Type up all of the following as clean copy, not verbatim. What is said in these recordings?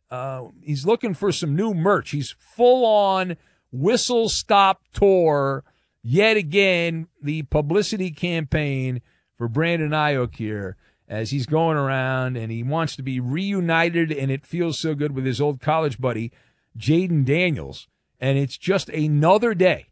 he's looking for some new merch. He's full on whistle stop tour yet again. The publicity campaign for Brandon Ayuk here as he's going around and he wants to be reunited, and it feels so good with his old college buddy Jaden Daniels. And it's just another day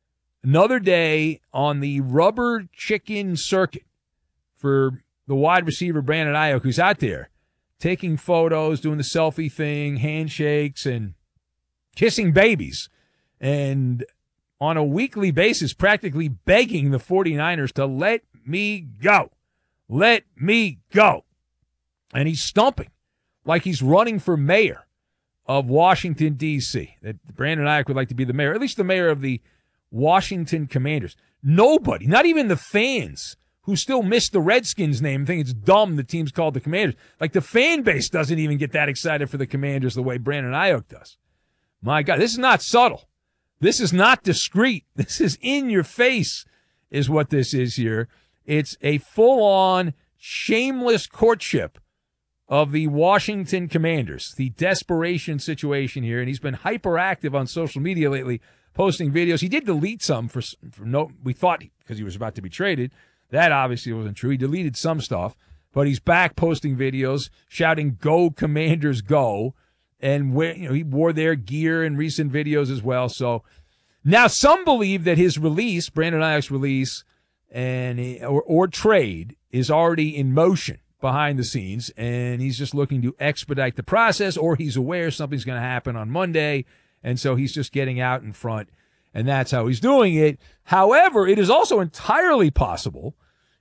on the rubber chicken circuit for the wide receiver Brandon Ayuk, who's out there taking photos, doing the selfie thing, handshakes, and kissing babies. And on a weekly basis, practically begging the 49ers to let me go. Let me go. And he's stumping like he's running for mayor of Washington, D.C. That Brandon Ayuk would like to be the mayor, at least the mayor of the Washington Commanders. Nobody, not even the fans who still miss the Redskins name and think it's dumb the team's called the Commanders. Like the fan base doesn't even get that excited for the Commanders the way Brandon Ayuk does. My God, this is not subtle. This is not discreet. This is in your face is what this is here. It's a full-on shameless courtship of the Washington Commanders, the desperation situation here. And he's been hyperactive on social media lately, posting videos. He did delete some for no, we thought because he was about to be traded. That obviously wasn't true. He deleted some stuff, but he's back posting videos, shouting, "Go Commanders, go." And he wore their gear in recent videos as well. So now some believe that his release, Brandon Ayuk's release, or trade is already in motion behind the scenes, and he's just looking to expedite the process, or he's aware something's going to happen on Monday, and so he's just getting out in front, and that's how he's doing it. However, it is also entirely possible,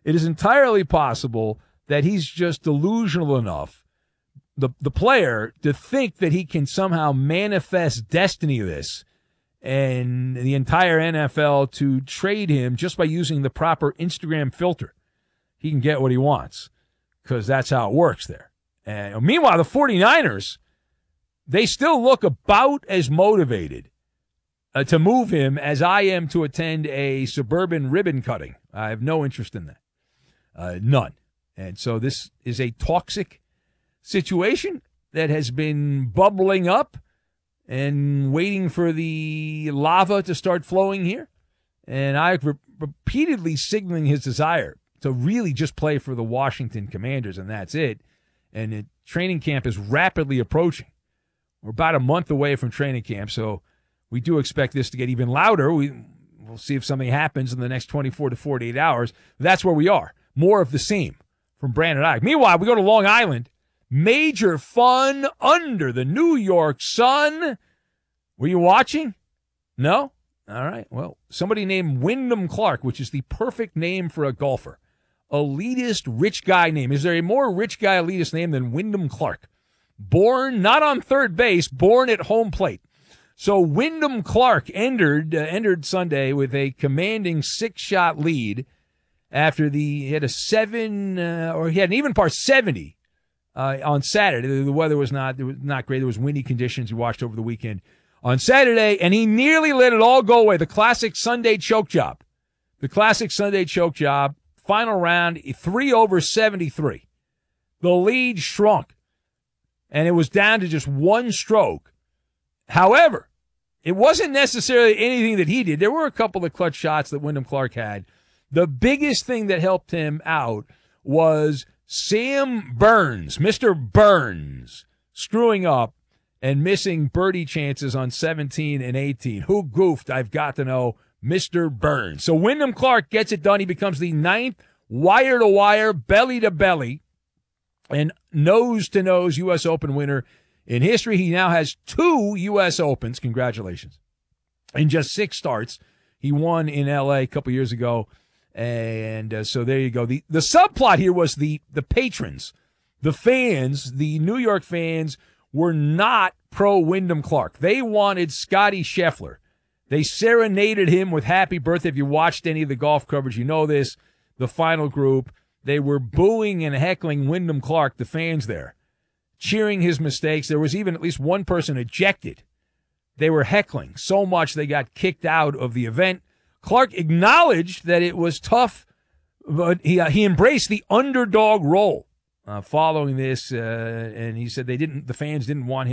that he's just delusional enough, the player, to think that he can somehow manifest destiny this and the entire NFL to trade him just by using the proper Instagram filter. He can get what he wants because that's how it works there. And meanwhile, the 49ers, they still look about as motivated to move him as I am to attend a suburban ribbon cutting. I have no interest in that. None. And so this is a toxic situation that has been bubbling up and waiting for the lava to start flowing here. And I repeatedly signaling his desire to really just play for the Washington Commanders, and that's it. And the training camp is rapidly approaching. We're about a month away from training camp, so we do expect this to get even louder. We'll see if something happens in the next 24 to 48 hours. That's where we are. More of the same from Brandon Ayuk. Meanwhile, we go to Long Island. Major fun under the New York sun. Were you watching? No? All right. Well, somebody named Wyndham Clark, which is the perfect name for a golfer. Elitist rich guy name. Is there a more rich guy elitist name than Wyndham Clark? Born not on third base, born at home plate. So Wyndham Clark entered Sunday with a commanding 6-shot lead after he had an even par 70 on Saturday. The weather was not great. There was windy conditions we watched over the weekend on Saturday, and he nearly let it all go away. The classic Sunday choke job. Final round, 3 over 73. The lead shrunk, and it was down to just one stroke. However, it wasn't necessarily anything that he did. There were a couple of clutch shots that Wyndham Clark had. The biggest thing that helped him out was Sam Burns, Mr. Burns, screwing up and missing birdie chances on 17 and 18. Who goofed? I've got to know. Mr. Burns. So Wyndham Clark gets it done. He becomes the 9th wire-to-wire, belly-to-belly, and nose-to-nose U.S. Open winner in history. He now has 2 U.S. Opens. Congratulations. In just 6 starts. He won in L.A. a couple years ago. And so there you go. The subplot here was the patrons, the fans, the New York fans were not pro Wyndham Clark. They wanted Scotty Scheffler. They serenaded him with happy birthday. If you watched any of the golf coverage, you know this. The final group, they were booing and heckling Wyndham Clark, the fans there, cheering his mistakes. There was even at least one person ejected. They were heckling so much they got kicked out of the event. Clark acknowledged that it was tough, but he embraced the underdog role following this, and he said the fans didn't want him